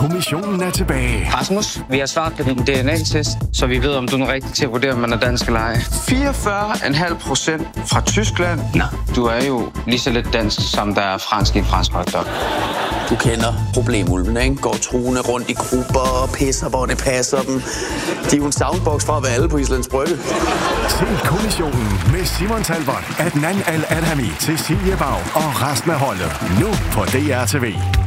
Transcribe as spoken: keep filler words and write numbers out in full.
Kommissionen er tilbage. Rasmus, vi har svaret på din D N A-test, så vi ved, om du er den rigtige til at vurdere, om man er dansk eller ej. fireogfyrre komma fem procent fra Tyskland. Nå, du er jo lige så lidt dansk, som der er fransk i en fransk hotdog. Du kender problemulvene, ikke? Går truende rundt i grupper og pisser, hvor det passer dem. De er jo en soundbox fra at være alle på Islands Brygge. Se Kommissionen med Simon Talbot, Adnan Al-Adhami, Cecilie Bag og resten af holdet. Nu på D R T V.